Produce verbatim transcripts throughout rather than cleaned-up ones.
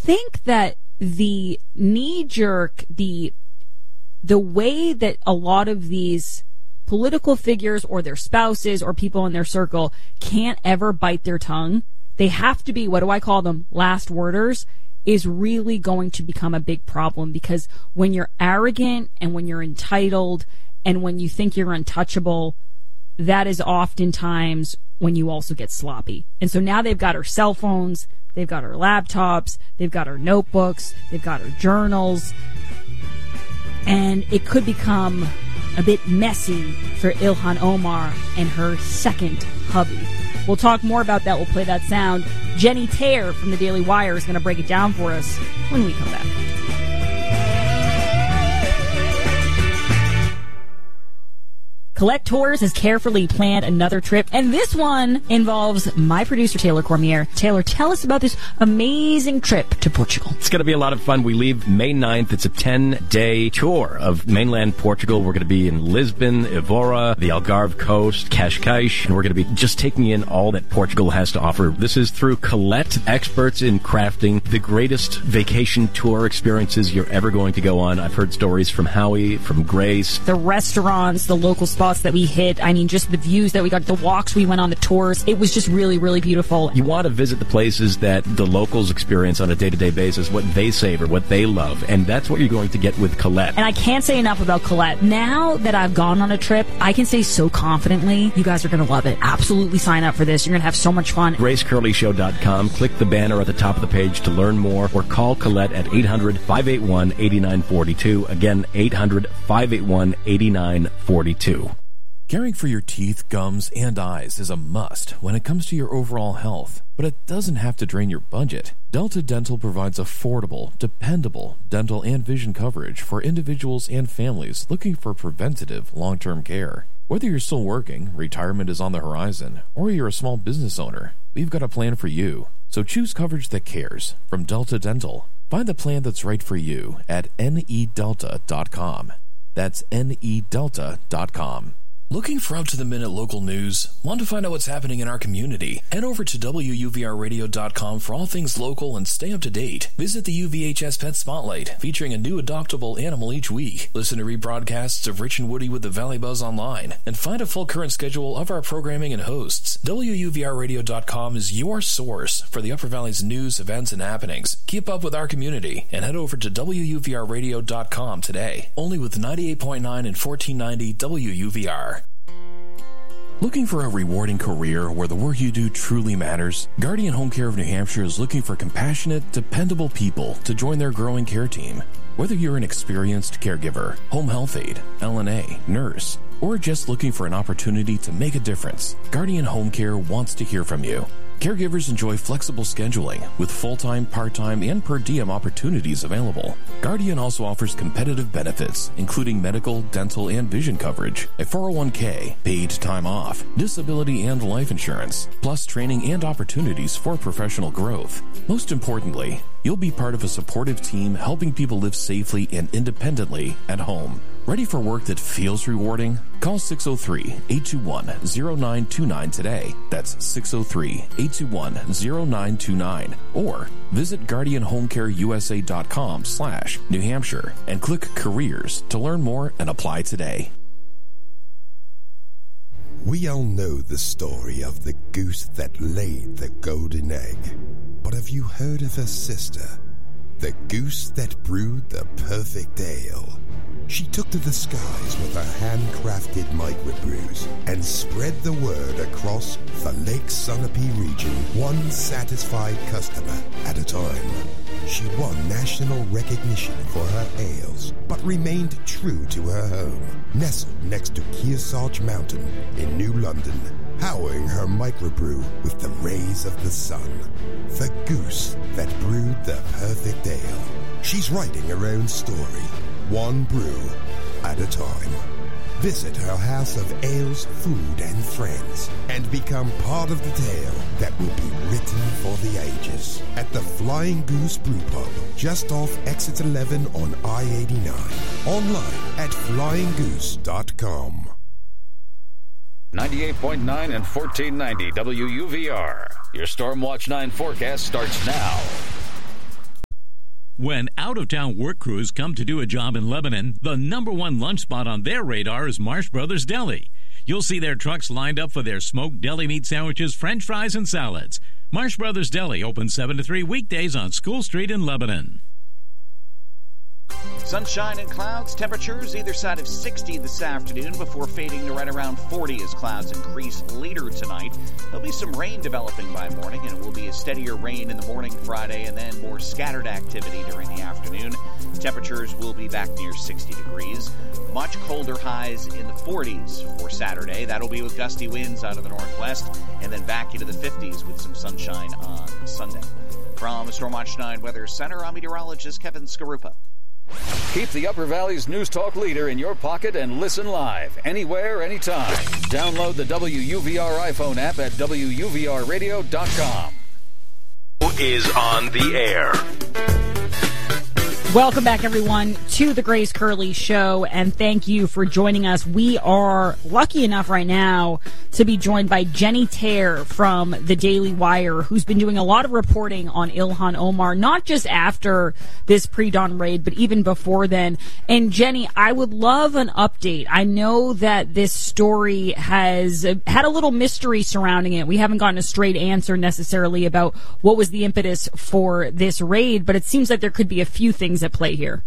think that the knee-jerk, the the way that a lot of these political figures or their spouses or people in their circle can't ever bite their tongue, they have to be, what do I call them, last worders, is really going to become a big problem, because when you're arrogant and when you're entitled and when you think you're untouchable, that is oftentimes when you also get sloppy. And so now they've got our cell phones, they've got our laptops, they've got our notebooks, they've got our journals, and it could become a bit messy for Ilhan Omar and her second hubby. We'll talk more about that. We'll play that sound. Jenny Taylor from the Daily Wire is going to break it down for us when we come back. Colette Tours has carefully planned another trip, and this one involves my producer, Taylor Cormier. Taylor, tell us about this amazing trip to Portugal. It's going to be a lot of fun. We leave May ninth. It's a ten-day tour of mainland Portugal. We're going to be in Lisbon, Évora, the Algarve coast, Cascais, and we're going to be just taking in all that Portugal has to offer. This is through Colette, experts in crafting the greatest vacation tour experiences you're ever going to go on. I've heard stories from Howie, from Grace. The restaurants, the local spots that we hit, I mean, just the views that we got, the walks we went on, the tours, it was just really, really beautiful. You want to visit the places that the locals experience on a day-to-day basis, what they savor, what they love, and that's what you're going to get with Colette. And I can't say enough about Colette. Now that I've gone on a trip, I can say so confidently, you guys are going to love it. Absolutely sign up for this. You're going to have so much fun. Grace Curley Show dot com. Click the banner at the top of the page to learn more, or call Colette at eight hundred, five eight one, eight nine four two. Again, eight hundred, five eight one, eight nine four two. Caring for your teeth, gums, and eyes is a must when it comes to your overall health, but it doesn't have to drain your budget. Delta Dental provides affordable, dependable dental and vision coverage for individuals and families looking for preventative long-term care. Whether you're still working, retirement is on the horizon, or you're a small business owner, we've got a plan for you. So choose coverage that cares from Delta Dental. Find the plan that's right for you at N E delta dot com. That's N E delta dot com. Looking for up-to-the-minute local news? Want to find out what's happening in our community? Head over to W U V R radio dot com for all things local and stay up to date. Visit the U V H S Pet Spotlight, featuring a new adoptable animal each week. Listen to rebroadcasts of Rich and Woody with the Valley Buzz online, and find a full current schedule of our programming and hosts. W U V R radio dot com is your source for the Upper Valley's news, events, and happenings. Keep up with our community and head over to W U V R radio dot com today. Only with ninety-eight point nine and fourteen ninety W U V R. Looking for a rewarding career where the work you do truly matters? Guardian Home Care of New Hampshire is looking for compassionate, dependable people to join their growing care team. Whether you're an experienced caregiver, home health aide, L N A, nurse, or just looking for an opportunity to make a difference, Guardian Home Care wants to hear from you. Caregivers enjoy flexible scheduling with full-time, part-time, and per diem opportunities available. Guardian also offers competitive benefits, including medical, dental, and vision coverage, a four oh one k, paid time off, disability and life insurance, plus training and opportunities for professional growth. Most importantly, you'll be part of a supportive team helping people live safely and independently at home. Ready for work that feels rewarding? Call six oh three, eight two one, oh nine two nine today. That's six oh three, eight two one, oh nine two nine. Or visit guardian home care u s a dot com slash New Hampshire and click Careers to learn more and apply today. We all know the story of the goose that laid the golden egg. But have you heard of her sister? The goose that brewed the perfect ale. She took to the skies with her handcrafted microbrews and spread the word across the Lake Sunapee region, one satisfied customer at a time. She won national recognition for her ales, but remained true to her home, nestled next to Kearsarge Mountain in New London, powering her microbrew with the rays of the sun. The goose that brewed the perfect ale. She's writing her own story, one brew at a time. Visit her house of ales, food, and friends, and become part of the tale that will be written for the ages at the Flying Goose Brew Pub, just off Exit eleven on I eighty-nine. Online at flying goose dot com. ninety-eight point nine and fourteen ninety W U V R. Your Stormwatch nine forecast starts now. When out-of-town work crews come to do a job in Lebanon, the number one lunch spot on their radar is Marsh Brothers Deli. You'll see their trucks lined up for their smoked deli meat sandwiches, french fries, and salads. Marsh Brothers Deli opens seven to three weekdays on School Street in Lebanon. Sunshine and clouds, temperatures either side of sixty this afternoon before fading to right around forty as clouds increase later tonight. There'll be some rain developing by morning, and it will be a steadier rain in the morning Friday and then more scattered activity during the afternoon. Temperatures will be back near sixty degrees. Much colder highs in the forties for Saturday. That'll be with gusty winds out of the northwest and then back into the fifties with some sunshine on Sunday. From the Storm Watch nine Weather Center, I'm meteorologist Kevin Skarupa. Keep the Upper Valley's News Talk leader in your pocket and listen live, anywhere, anytime. Download the W U V R iPhone app at W U V R radio dot com. Is on the air. Welcome back, everyone, to the Grace Curley Show, and thank you for joining us. We are lucky enough right now to be joined by Jenny Tare from the Daily Wire, who's been doing a lot of reporting on Ilhan Omar, not just after this pre-dawn raid, but even before then. And Jenny, I would love an update. I know that this story has had a little mystery surrounding it. We haven't gotten a straight answer necessarily about what was the impetus for this raid, but it seems like there could be a few things at play here.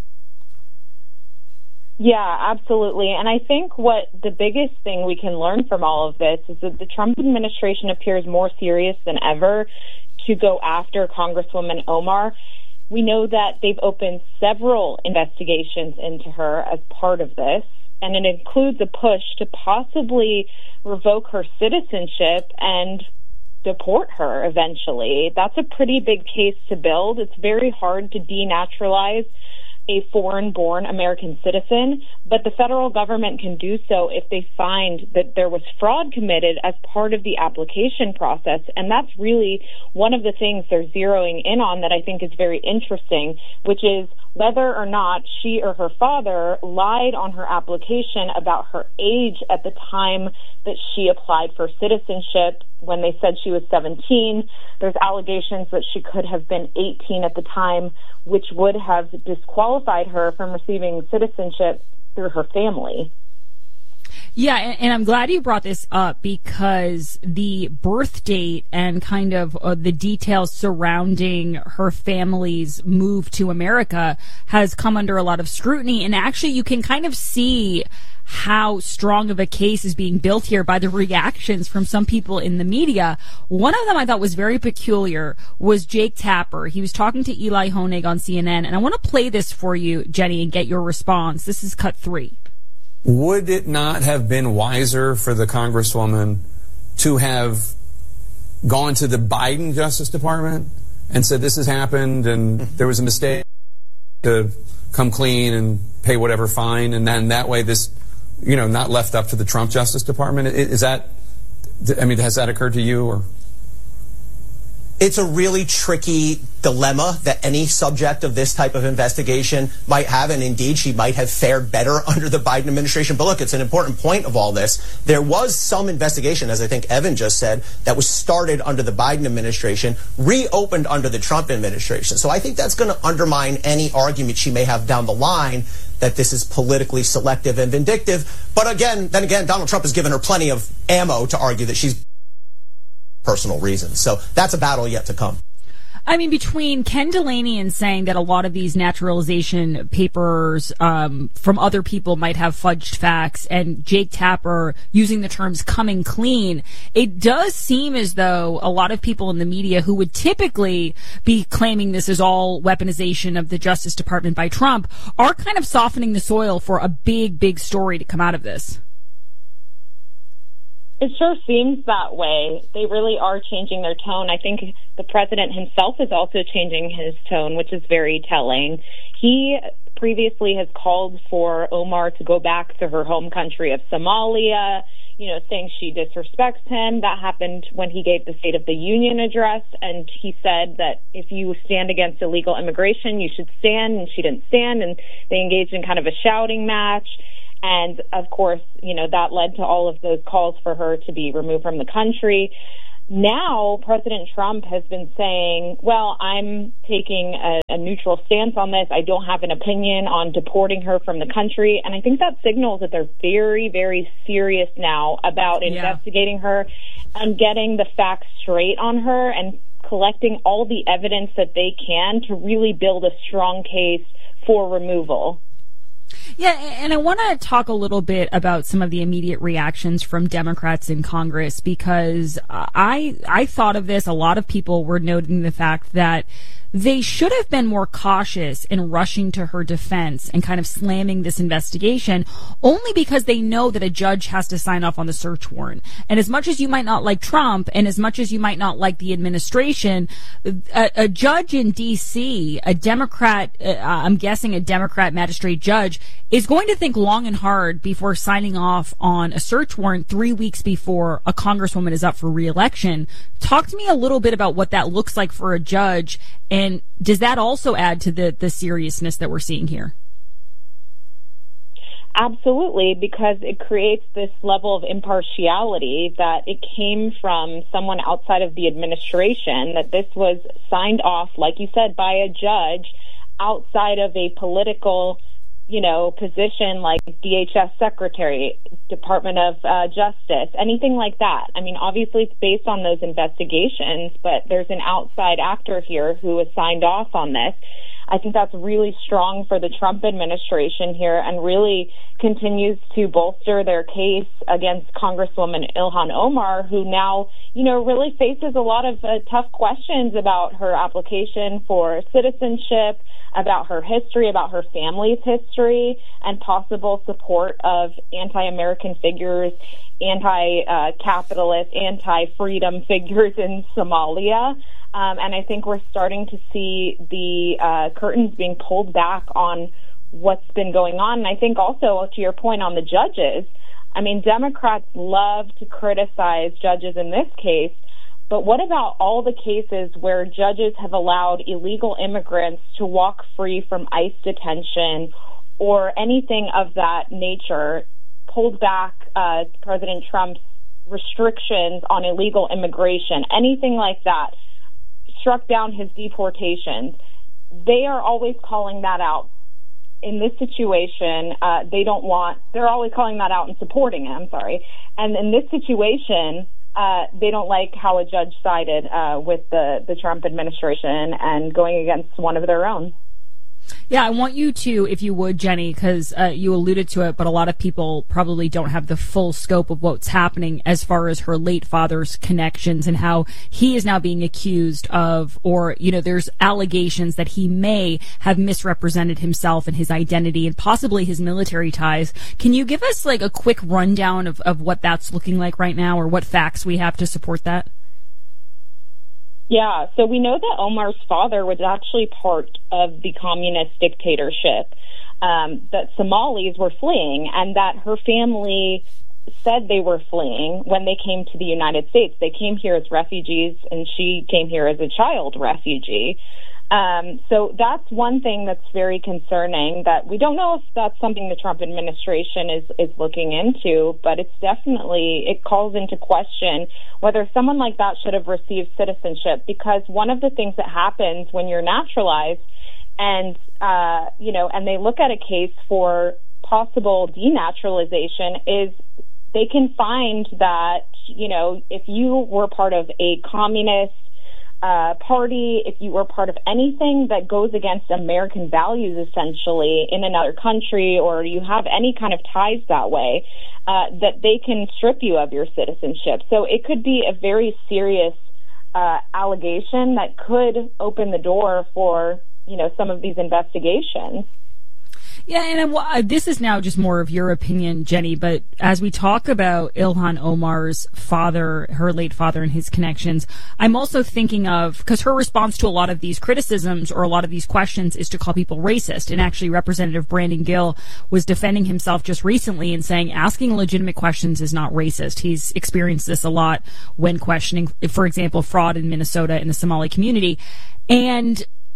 Yeah, absolutely. And I think what the biggest thing we can learn from all of this is that the Trump administration appears more serious than ever to go after Congresswoman Omar. We know that they've opened several investigations into her as part of this, and it includes a push to possibly revoke her citizenship and deport her eventually. That's a pretty big case to build. It's very hard to denaturalize a foreign-born American citizen, but the federal government can do so if they find that there was fraud committed as part of the application process. And that's really one of the things they're zeroing in on that I think is very interesting, which is whether or not she or her father lied on her application about her age at the time that she applied for citizenship. When they said she was seventeen, there's allegations that she could have been eighteen at the time, which would have disqualified her from receiving citizenship through her family. Yeah, and, and I'm glad you brought this up because the birth date and kind of uh, the details surrounding her family's move to America has come under a lot of scrutiny. And actually, you can kind of see how strong of a case is being built here by the reactions from some people in the media. One of them I thought was very peculiar was Jake Tapper. He was talking to Eli Honig on C N N, and I want to play this for you, Jenny, and get your response. This is cut three. Would it not have been wiser for the Congresswoman to have gone to the Biden Justice Department and said this has happened and there was a mistake, to come clean and pay whatever fine, and then that way this, you know, not left up to the Trump Justice Department? Is that, I mean, has that occurred to you? Or? It's a really tricky dilemma that any subject of this type of investigation might have, and indeed she might have fared better under the Biden administration. But look, it's an important point of all this. There was some investigation, as I think Evan just said, that was started under the Biden administration, reopened under the Trump administration. So I think that's going to undermine any argument she may have down the line that this is politically selective and vindictive. But again, then again, Donald Trump has given her plenty of ammo to argue that she's personal reasons. So that's a battle yet to come. I mean, between Ken Delanian saying that a lot of these naturalization papers um, from other people might have fudged facts and Jake Tapper using the terms coming clean, it does seem as though a lot of people in the media who would typically be claiming this is all weaponization of the Justice Department by Trump are kind of softening the soil for a big, big story to come out of this. It sure seems that way. They really are changing their tone. I think the president himself is also changing his tone, which is very telling. He previously has called for Omar to go back to her home country of Somalia, you know, saying she disrespects him. That happened when he gave the State of the Union address, and he said that if you stand against illegal immigration, you should stand, and she didn't stand, and they engaged in kind of a shouting match. And, of course, you know, that led to all of those calls for her to be removed from the country. now President Trump has been saying, well, I'm taking a, a neutral stance on this. I don't have an opinion on deporting her from the country. And I think that signals that they're very, very serious now about Yeah. investigating her and getting the facts straight on her and collecting all the evidence that they can to really build a strong case for removal. Yeah, and I want to talk a little bit about some of the immediate reactions from Democrats in Congress, because I I thought of this. A lot of people were noting the fact that they should have been more cautious in rushing to her defense and kind of slamming this investigation, only because they know that a judge has to sign off on the search warrant. And as much as you might not like Trump, and as much as you might not like the administration, a, a judge in D C, a Democrat, uh, I'm guessing a Democrat magistrate judge, is going to think long and hard before signing off on a search warrant three weeks before a congresswoman is up for re-election. Talk to me a little bit about what that looks like for a judge, and does that also add to the, the seriousness that we're seeing here? Absolutely, because it creates this level of impartiality that it came from someone outside of the administration, that this was signed off, like you said, by a judge outside of a political, you know, position like D H S Secretary, Department of uh, Justice, anything like that. I mean, obviously it's based on those investigations, but there's an outside actor here who has signed off on this. I think that's really strong for the Trump administration here and really continues to bolster their case against Congresswoman Ilhan Omar, who now, you know, really faces a lot of uh, tough questions about her application for citizenship, about her history, about her family's history, and possible support of anti-American figures, anti-capitalist, anti-freedom figures in Somalia. Um, and I think we're starting to see the uh, curtains being pulled back on what's been going on. And I think also, to your point on the judges, I mean, Democrats love to criticize judges in this case, but what about all the cases where judges have allowed illegal immigrants to walk free from ICE detention or anything of that nature, pulled back uh, President Trump's restrictions on illegal immigration, anything like that, struck down his deportations? They are always calling that out. In this situation, uh, they don't want, they're always calling that out and supporting it, I'm sorry. And in this situation, uh, they don't like how a judge sided uh, with the, the Trump administration and going against one of their own. Yeah, I want you to, if you would, Jenny, because uh, you alluded to it, but a lot of people probably don't have the full scope of what's happening as far as her late father's connections and how he is now being accused of, or, you know, there's allegations that he may have misrepresented himself and his identity and possibly his military ties. Can you give us, like, a quick rundown of, of what that's looking like right now, or what facts we have to support that? Yeah, so we know that Omar's father was actually part of the communist dictatorship, um, that Somalis were fleeing, and that her family said they were fleeing when they came to the United States. They came here as refugees, and she came here as a child refugee. Um, so that's one thing that's very concerning, that we don't know if that's something the Trump administration is, is looking into, but it's definitely, it calls into question whether someone like that should have received citizenship, because one of the things that happens when you're naturalized and, uh, you know, and they look at a case for possible denaturalization is they can find that, you know, if you were part of a communist Uh, party, if you were part of anything that goes against American values, essentially, in another country, or you have any kind of ties that way, uh, that they can strip you of your citizenship. So it could be a very serious uh, allegation that could open the door for, you know, some of these investigations. Yeah, and uh, this is now just more of your opinion, Jenny, but as we talk about Ilhan Omar's father, her late father, and his connections, I'm also thinking of, because her response to a lot of these criticisms or a lot of these questions is to call people racist. And actually, Representative Brandon Gill was defending himself just recently and saying asking legitimate questions is not racist. He's experienced this a lot when questioning, for example, fraud in Minnesota in the Somali community. And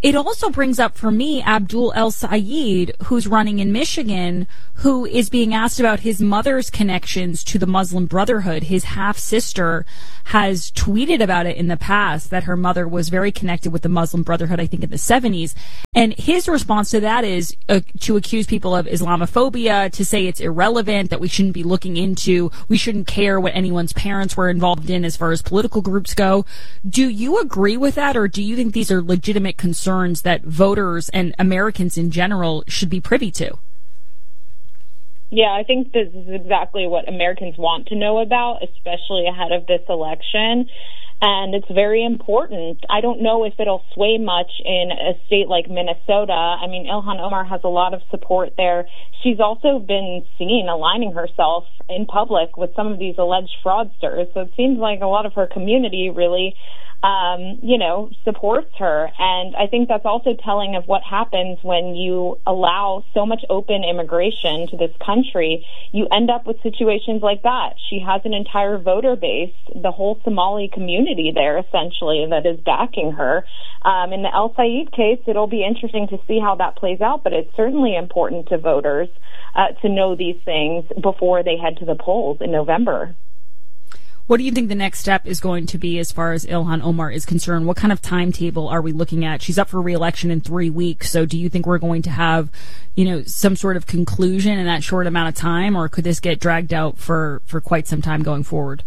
it also brings up for me Abdul El-Sayed, who's running in Michigan, who is being asked about his mother's connections to the Muslim Brotherhood. His half-sister has tweeted about it in the past, that her mother was very connected with the Muslim Brotherhood, I think in the seventies. And his response to that is uh, to accuse people of Islamophobia, to say it's irrelevant, that we shouldn't be looking into, we shouldn't care what anyone's parents were involved in as far as political groups go. Do you agree with that, or do you think these are legitimate concerns that voters and Americans in general should be privy to? Yeah, I think this is exactly what Americans want to know about, especially ahead of this election. And it's very important. I don't know if it'll sway much in a state like Minnesota. I mean, Ilhan Omar has a lot of support there. She's also been seen aligning herself in public with some of these alleged fraudsters. So it seems like a lot of her community really Um, you know, supports her. And I think that's also telling of what happens when you allow so much open immigration to this country. You end up with situations like that. She has an entire voter base, the whole Somali community there, essentially, that is backing her. Um, in the El-Sayed case, it'll be interesting to see how that plays out, but it's certainly important to voters uh, to know these things before they head to the polls in November. What do you think the next step is going to be as far as Ilhan Omar is concerned? What kind of timetable are we looking at? She's up for re-election in three weeks. So do you think we're going to have, you know, some sort of conclusion in that short amount of time, or could this get dragged out for, for quite some time going forward?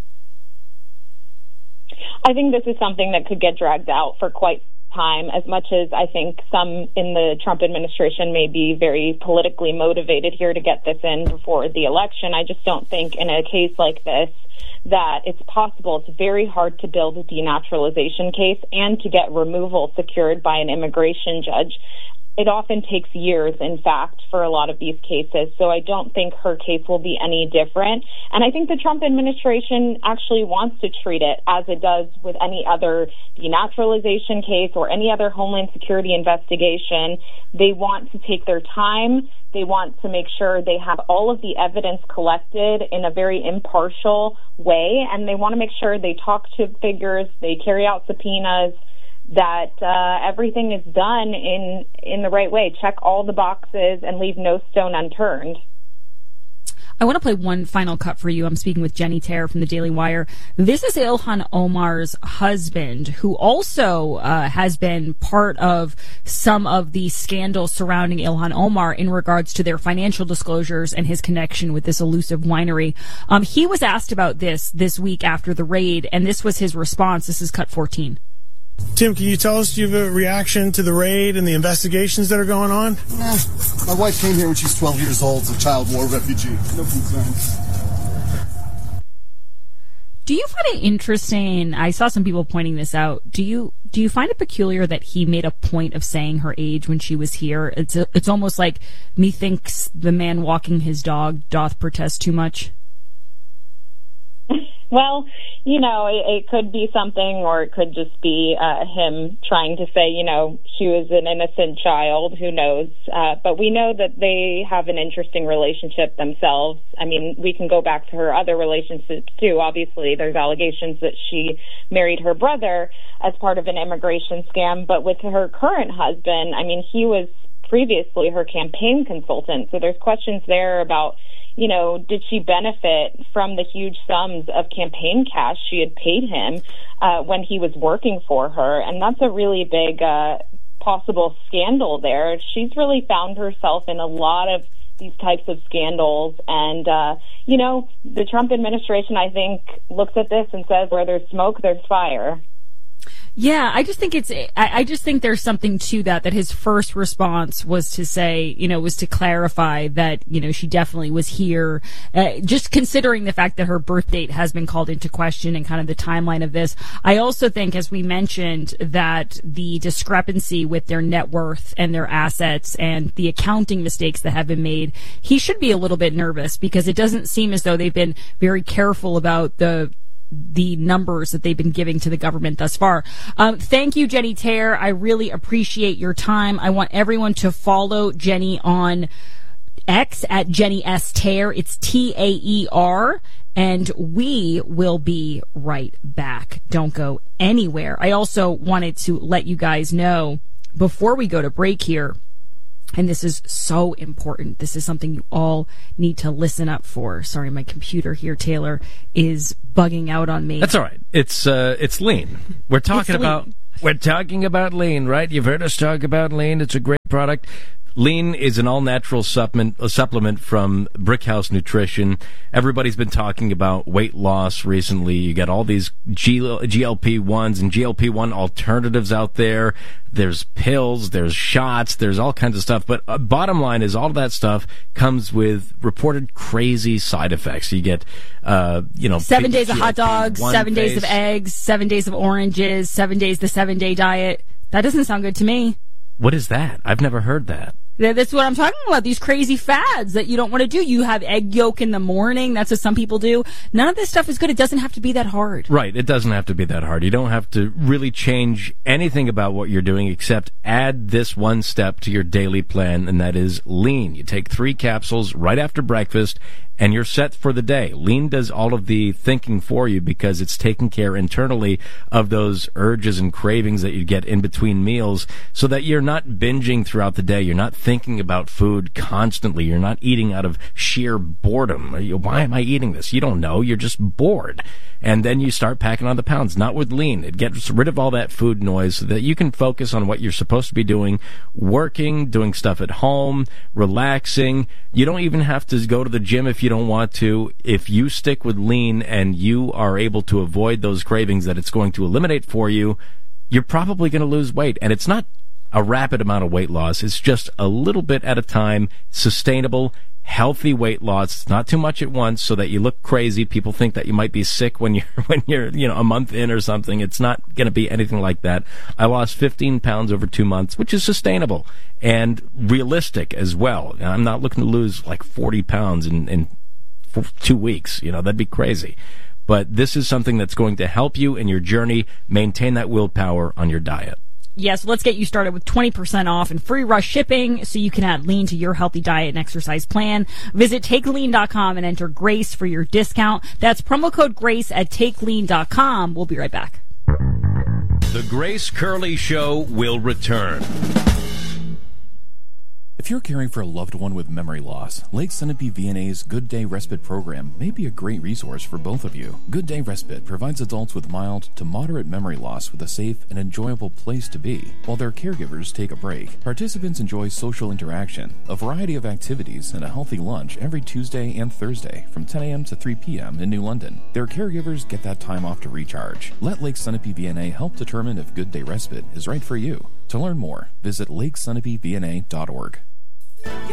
I think this is something that could get dragged out for quite time, as much as I think some in the Trump administration may be very politically motivated here to get this in before the election. I just don't think in a case like this that it's possible. It's very hard to build a denaturalization case and to get removal secured by an immigration judge. It often takes years, in fact, for a lot of these cases. So I don't think her case will be any different. And I think the Trump administration actually wants to treat it as it does with any other denaturalization case or any other Homeland Security investigation. They want to take their time. They want to make sure they have all of the evidence collected in a very impartial way. And they want to make sure they talk to figures, they carry out subpoenas, that uh, everything is done in in the right way. Check all the boxes and leave no stone unturned. I want to play one final cut for you. I'm speaking with Jenny Terre from the Daily Wire. This is Ilhan Omar's husband, who also uh, has been part of some of the scandals surrounding Ilhan Omar in regards to their financial disclosures and his connection with this elusive winery. Um, he was asked about this this week after the raid, and this was his response. This is cut fourteen. Tim, can you tell us, do you have a reaction to the raid and the investigations that are going on? Nah, my wife came here when she's twelve years old as a child war refugee. No concerns. Do you find it interesting? I saw some people pointing this out. Do you do you find it peculiar that he made a point of saying her age when she was here? It's a, it's almost like methinks the man walking his dog doth protest too much. Well, you know, it, it could be something, or it could just be uh, him trying to say, you know, she was an innocent child, who knows. Uh, but we know that they have an interesting relationship themselves. I mean, we can go back to her other relationships, too. Obviously, there's allegations that she married her brother as part of an immigration scam. But with her current husband, I mean, he was previously her campaign consultant. So there's questions there about, you know, did she benefit from the huge sums of campaign cash she had paid him uh, when he was working for her? And that's a really big uh, possible scandal there. She's really found herself in a lot of these types of scandals. And, uh, you know, the Trump administration, I think, looks at this and says, where there's smoke, there's fire. Yeah, I just think it's, I, I just think there's something to that, that his first response was to say, you know, was to clarify that, you know, she definitely was here, uh, just considering the fact that her birth date has been called into question and kind of the timeline of this. I also think, as we mentioned, that the discrepancy with their net worth and their assets and the accounting mistakes that have been made, he should be a little bit nervous, because it doesn't seem as though they've been very careful about the the numbers that they've been giving to the government thus far. Um, thank you, Jenny Terre. I really appreciate your time. I want everyone to follow Jenny on X at Jenny S. Terre. It's T A E R. And we will be right back. Don't go anywhere. I also wanted to let you guys know before we go to break here, and this is so important, this is something you all need to listen up for. Sorry, my computer here, Taylor, is bugging out on me. That's all right. It's uh, it's lean. We're talking It's about lean. we're talking about lean, right? You've heard us talk about lean. It's a great product. Lean is an all-natural supplement, a supplement from Brickhouse Nutrition. Everybody's been talking about weight loss recently. You got all these G L P ones and G L P one alternatives out there. There's pills, there's shots, there's all kinds of stuff. But uh, bottom line is all of that stuff comes with reported crazy side effects. You get, uh, you know, Seven days of hot dogs, seven days of phase. eggs, seven days of oranges, seven days the seven-day diet. That doesn't sound good to me. What is that? I've never heard that. Th- That's what I'm talking about, these crazy fads that you don't want to do. You have egg yolk in the morning. That's what some people do. None of this stuff is good. It doesn't have to be that hard. Right. It doesn't have to be that hard. You don't have to really change anything about what you're doing except add this one step to your daily plan, and that is lean. You take three capsules right after breakfast, and you're set for the day. Lean does all of the thinking for you because it's taking care internally of those urges and cravings that you get in between meals so that you're not binging throughout the day. You're not thinking about food constantly. You're not eating out of sheer boredom. Why am I eating this? You don't know. You're just bored. And then you start packing on the pounds. Not with lean. It gets rid of all that food noise so that you can focus on what you're supposed to be doing, working, doing stuff at home, relaxing. You don't even have to go to the gym if you don't want to. If you stick with lean and you are able to avoid those cravings that it's going to eliminate for you, you're probably going to lose weight. And it's not a rapid amount of weight loss. It's just a little bit at a time, sustainable, healthy weight loss. It's not too much at once so that you look crazy. People think that you might be sick when you're, when you're, you know, a month in or something. It's not going to be anything like that. I lost fifteen pounds over two months, which is sustainable and realistic as well. I'm not looking to lose like forty pounds in, in two weeks. You know, that'd be crazy. But this is something that's going to help you in your journey, maintain that willpower on your diet. Yes, let's get you started with twenty percent off and free rush shipping so you can add lean to your healthy diet and exercise plan. Visit take lean dot com and enter GRACE for your discount. That's promo code GRACE at take lean dot com. We'll be right back. The Grace Curley Show will return. If you're caring for a loved one with memory loss, Lake Sunapee V N A's Good Day Respite program may be a great resource for both of you. Good Day Respite provides adults with mild to moderate memory loss with a safe and enjoyable place to be, while their caregivers take a break. Participants enjoy social interaction, a variety of activities, and a healthy lunch every Tuesday and Thursday from ten a.m. to three p.m. in New London. Their caregivers get that time off to recharge. Let Lake Sunapee V N A help determine if Good Day Respite is right for you. To learn more, visit lake sunapee v n a dot org.